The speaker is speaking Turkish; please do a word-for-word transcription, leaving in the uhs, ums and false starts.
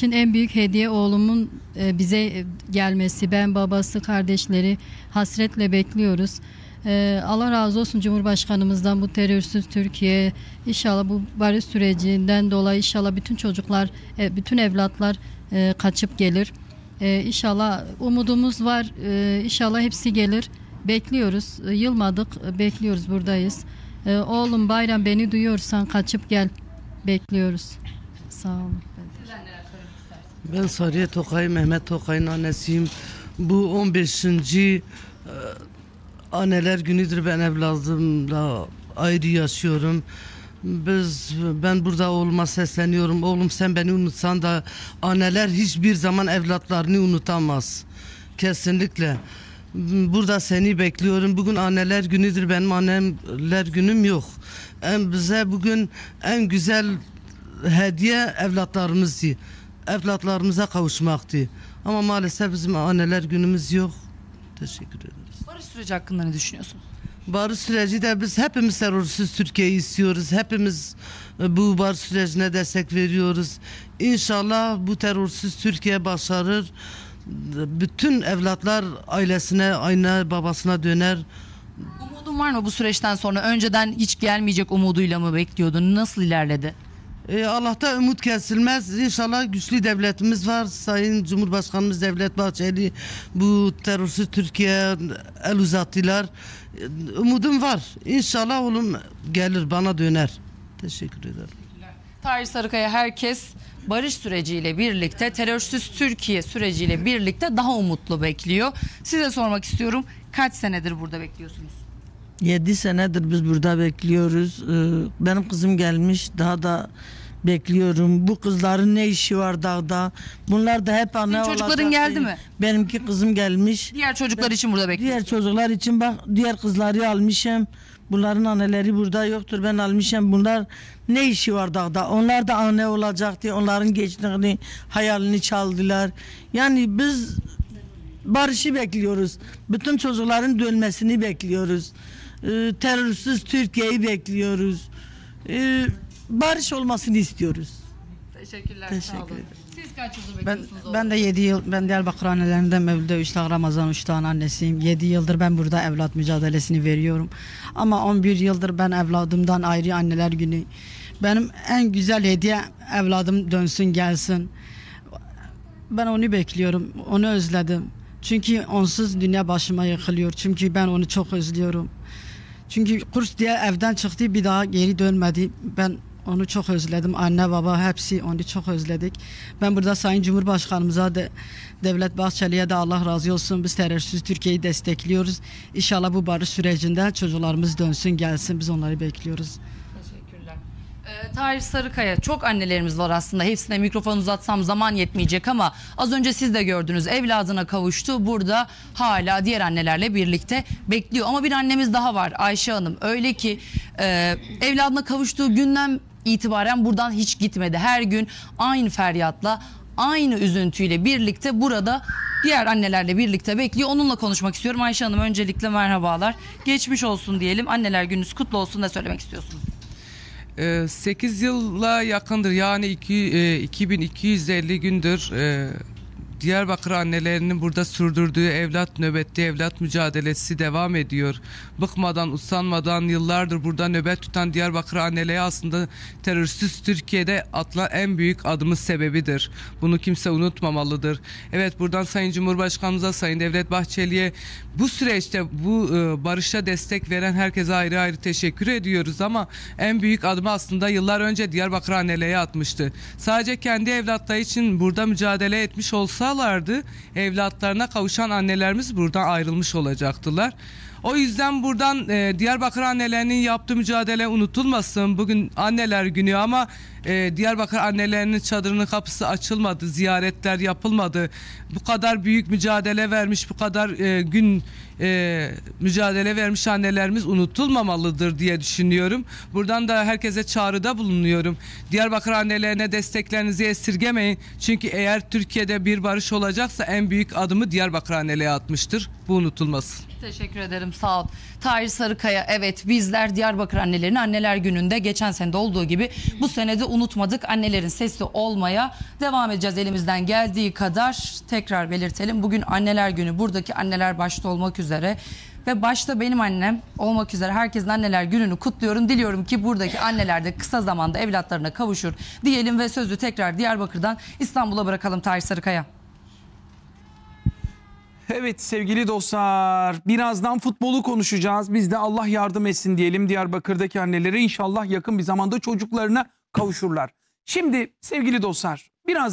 için en büyük hediye oğlumun e, bize gelmesi. Ben, babası, kardeşleri hasretle bekliyoruz. E, Allah razı olsun Cumhurbaşkanımızdan, bu terörsüz Türkiye. İnşallah bu barış sürecinden dolayı inşallah bütün çocuklar, e, bütün evlatlar e, kaçıp gelir. E, inşallah umudumuz var. E, inşallah hepsi gelir. Bekliyoruz. E, yılmadık. E, bekliyoruz. Buradayız. E, oğlum Bayram, beni duyuyorsan kaçıp gel. Bekliyoruz. Sağ olun. Ben Sariye Tokay, Mehmet Tokay'ın annesiyim. Bu on beşinci e, anneler günüdür, ben evladımla ayrı yaşıyorum. Biz, ben burada oğluma sesleniyorum. Oğlum, sen beni unutsan da anneler hiçbir zaman evlatlarını unutamaz. Kesinlikle. Burada seni bekliyorum. Bugün anneler günüdür, benim anneler günüm yok. En, bize bugün en güzel hediye evlatlarımızdı. Evlatlarımıza kavuşmaktı. Ama maalesef bizim anneler günümüz yok. Teşekkür ederiz. Barış süreci hakkında ne düşünüyorsunuz? Barış süreci de biz hepimiz terörsüz Türkiye'yi istiyoruz. Hepimiz bu barış sürecine destek veriyoruz. İnşallah bu terörsüz Türkiye başarır. Bütün evlatlar ailesine, anne babasına döner. Umudun var mı bu süreçten sonra? Önceden hiç gelmeyecek umuduyla mı bekliyordun? Nasıl ilerledi? E, Allah'ta umut kesilmez. İnşallah güçlü devletimiz var. Sayın Cumhurbaşkanımız Devlet Bahçeli bu terörsüz Türkiye'ye el uzattılar. E, umudum var. İnşallah oğlum gelir, bana döner. Teşekkür ederim. Tahir Sarıkaya, herkes barış süreciyle birlikte, terörsüz Türkiye süreciyle birlikte daha umutlu bekliyor. Size sormak istiyorum, kaç senedir burada bekliyorsunuz? Yedi senedir biz burada bekliyoruz. Ee, Benim kızım gelmiş, daha da bekliyorum. Bu kızların ne işi var dağda? Bunlar da hep anne Senin olacak. çocukların geldi mi? Benimki kızım gelmiş. Diğer çocuklar için burada bekliyorsunuz. Diğer çocuklar için bak, diğer kızları almışım. Bunların anneleri burada yoktur. Ben almışım. Bunlar ne işi var dağda? Onlar da anne olacaktı. Onların gençliğini, hayalini çaldılar. Yani biz barışı bekliyoruz. Bütün çocukların dönmesini bekliyoruz. Ee, terörsüz Türkiye'yi bekliyoruz. Ee, barış olmasını istiyoruz. Teşekkürler. Teşekkür sağ olun. ederim. Siz kaç yıldır Ben, bekliyorsunuz? ben de yedi yıl, ben Diyarbakır annelerinden Mevlüt'e Üştağ Ramazan Üştağ'ın annesiyim. yedi yıldır ben burada evlat mücadelesini veriyorum. Ama on bir yıldır ben evladımdan ayrı anneler günü. Benim en güzel hediye evladım dönsün gelsin. Ben onu bekliyorum, onu özledim. Çünkü onsuz dünya başıma yıkılıyor. Çünkü ben onu çok özlüyorum. Çünkü kurs diye evden çıktı, bir daha geri dönmedi. Ben onu çok özledim. Anne baba hepsi onu çok özledik. Ben burada Sayın Cumhurbaşkanımıza da, Devlet Bahçeli'ye de Allah razı olsun. Biz terörsüz Türkiye'yi destekliyoruz. İnşallah bu barış sürecinde çocuklarımız dönsün gelsin. Biz onları bekliyoruz. Teşekkürler. Ee, Tahir Sarıkaya, çok annelerimiz var aslında. Hepsine mikrofon uzatsam zaman yetmeyecek ama az önce siz de gördünüz, evladına kavuştu. Burada hala diğer annelerle birlikte bekliyor. Ama bir annemiz daha var, Ayşe Hanım. Öyle ki e, evladına kavuştuğu günden itibaren buradan hiç gitmedi. Her gün aynı feryatla, aynı üzüntüyle birlikte burada diğer annelerle birlikte bekliyor. Onunla konuşmak istiyorum. Ayşe Hanım, öncelikle merhabalar. Geçmiş olsun diyelim. Anneler gününüz kutlu olsun. Ne söylemek istiyorsunuz? sekiz yıla yakındır, yani iki bin iki yüz elli gündür Diyarbakır annelerinin burada sürdürdüğü evlat nöbeti, evlat mücadelesi devam ediyor. Bıkmadan, usanmadan yıllardır burada nöbet tutan Diyarbakır anneleri aslında terörsüz Türkiye'de atılan en büyük adımın sebebidir. Bunu kimse unutmamalıdır. Evet, buradan Sayın Cumhurbaşkanımıza, Sayın Devlet Bahçeli'ye bu süreçte bu e, barışa destek veren herkese ayrı ayrı teşekkür ediyoruz ama en büyük adımı aslında yıllar önce Diyarbakır anneleri atmıştı. Sadece kendi evlatları için burada mücadele etmiş olsalardı evlatlarına kavuşan annelerimiz buradan ayrılmış olacaktılar. O yüzden buradan e, Diyarbakır annelerinin yaptığı mücadele unutulmasın. Bugün anneler günü ama e, Diyarbakır annelerinin çadırının kapısı açılmadı, ziyaretler yapılmadı. Bu kadar büyük mücadele vermiş, bu kadar e, gün e, mücadele vermiş annelerimiz unutulmamalıdır diye düşünüyorum. Buradan da herkese çağrıda bulunuyorum. Diyarbakır annelerine desteklerinizi esirgemeyin. Çünkü eğer Türkiye'de bir barış olacaksa en büyük adımı Diyarbakır anneleri atmıştır. Bu unutulmasın. Teşekkür ederim, sağ ol. Tahir Sarıkaya, evet bizler Diyarbakır annelerini Anneler Günü'nde geçen sene de olduğu gibi bu sene de unutmadık. Annelerin sesi olmaya devam edeceğiz elimizden geldiği kadar. Tekrar belirtelim. Bugün Anneler Günü. Buradaki anneler başta olmak üzere ve başta benim annem olmak üzere herkesin Anneler Günü'nü kutluyorum. Diliyorum ki buradaki anneler de kısa zamanda evlatlarına kavuşur diyelim ve sözü tekrar Diyarbakır'dan İstanbul'a bırakalım. Tahir Sarıkaya. Evet sevgili dostlar, birazdan futbolu konuşacağız. Biz de Allah yardım etsin diyelim Diyarbakır'daki annelere, inşallah yakın bir zamanda çocuklarına kavuşurlar. Şimdi sevgili dostlar, biraz